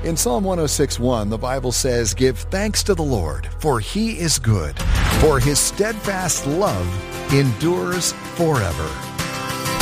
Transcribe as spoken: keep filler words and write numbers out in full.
In Psalm one oh six one, the Bible says, "Give thanks to the Lord, for he is good, for his steadfast love endures forever."